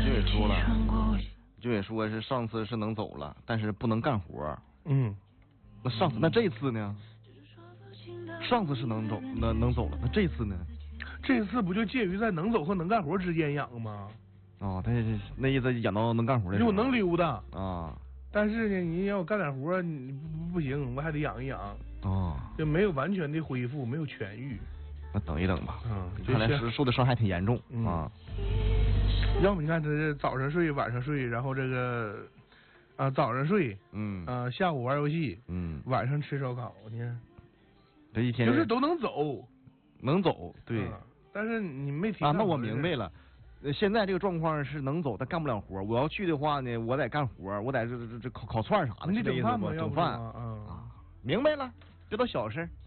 就也说了，就也说是上次是能走了，但是不能干活。那这次呢？上次是能走，能走了，那这次呢？ 这次不就介于在能走和能干活之间养吗？ 哦，那意思养到能干活的时候。 我能溜达啊。 但是呢，你要我干点活，你不行，我还得养一养。 哦。 就没有完全的恢复，没有痊愈。 那等一等吧。 看来受的伤还挺严重啊。 要么你看这早上睡，晚上睡，然后这个早上睡，下午玩游戏，晚上吃烧烤，你看， 这一天就是都能走， 能走，对。 但是你没提那我明白了。现在这个状况是能走，但干不了活。我要去的话呢，我得干活，我得这烤串啥的， 你得整饭吗？ 整饭明白了，这都小事。